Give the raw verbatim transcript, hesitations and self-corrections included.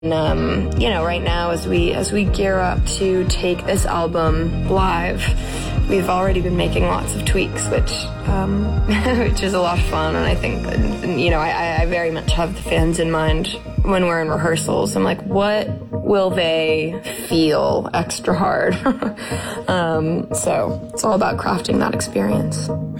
And, um, you know, right now as we as we gear up to take this album live, we've already been making lots of tweaks, which um, which is a lot of fun. And I think, you know, I, I very much have the fans in mind when we're in rehearsals. I'm like, what will they feel extra hard? um, so it's all about crafting that experience.